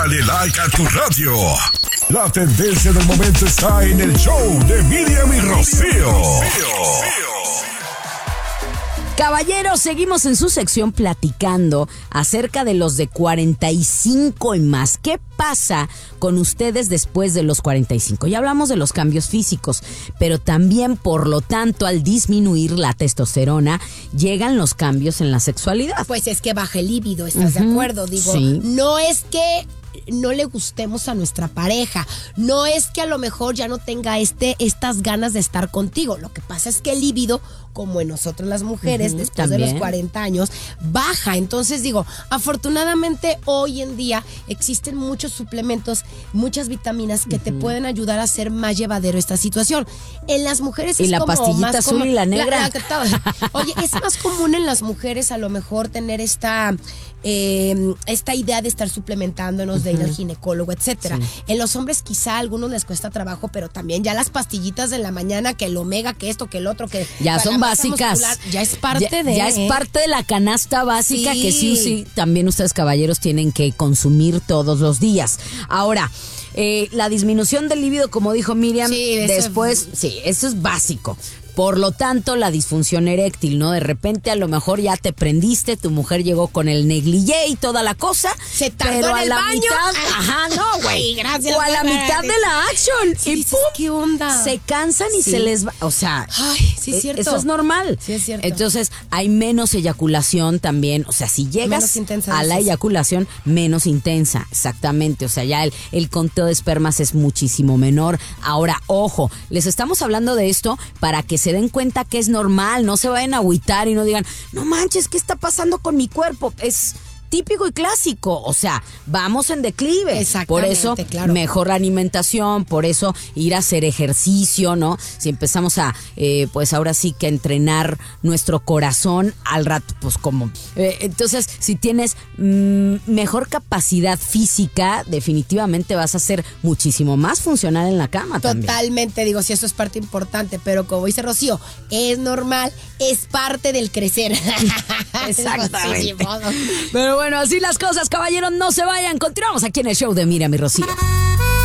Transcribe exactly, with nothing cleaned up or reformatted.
Dale like a tu radio. La tendencia del momento está en el show de Miriam y Rocío. Caballeros, seguimos en su sección platicando acerca de los de cuarenta y cinco y más. ¿Qué pasa con ustedes después de los cuarenta y cinco? Ya hablamos de los cambios físicos, pero también, por lo tanto, al disminuir la testosterona, llegan los cambios en la sexualidad. Pues es que baja el líbido, ¿estás uh-huh. de acuerdo? Digo, sí. No es que no le gustemos a nuestra pareja, no es que a lo mejor ya no tenga este estas ganas de estar contigo. Lo que pasa es que el líbido, como en nosotros las mujeres, uh-huh, después también de los cuarenta años, baja. Entonces digo, afortunadamente hoy en día existen muchos suplementos, muchas vitaminas que uh-huh. te pueden ayudar a hacer más llevadero esta situación. En las mujeres y es la como pastillita más azul como, y la negra. La, la, oye, es más común en las mujeres a lo mejor tener esta eh, esta idea de estar suplementándonos, uh-huh. de ir al ginecólogo, etcétera. Sí. En los hombres quizá a algunos les cuesta trabajo, pero también ya las pastillitas de la mañana, que el omega, que esto, que el otro, que ya son básicas. Muscular, ya es parte ya, de ya es parte de la canasta básica sí. que sí sí también ustedes, caballeros, tienen que consumir todos los días. Ahora, eh, la disminución del líbido, como dijo Miriam, sí, después, es... sí, eso es básico. Por lo tanto, la disfunción eréctil, ¿no? De repente, a lo mejor ya te prendiste, tu mujer llegó con el negligé y toda la cosa. Se tardó pero en a el la baño. mitad, ajá, no, güey. Gracias. O a la mitad de la action. Sí, y dices, pum, ¿qué onda? Se cansan y sí. se les va. O sea, ay, sí es cierto. Eso es normal. Sí es cierto. Entonces, hay menos eyaculación también. O sea, si llegas a la eyaculación, menos intensa. Exactamente. O sea, ya el, el conteo de espermas es muchísimo menor. Ahora, ojo, les estamos hablando de esto para que se den cuenta que es normal, no se vayan a agüitar y no digan, no manches, ¿qué está pasando con mi cuerpo? Es típico y clásico, o sea, vamos en declive. Por eso, claro. mejor alimentación, por eso ir a hacer ejercicio, ¿no? Si empezamos a, eh, pues ahora sí que entrenar nuestro corazón al rato, pues como. Eh, entonces, si tienes mm, mejor capacidad física, definitivamente vas a ser muchísimo más funcional en la cama. Totalmente, también. digo, sí, eso es parte importante, pero como dice Rocío, es normal, es parte del crecer. Exactamente. Pero bueno, así las cosas, caballeros, no se vayan. Continuamos aquí en el show de Miriam y Rocío.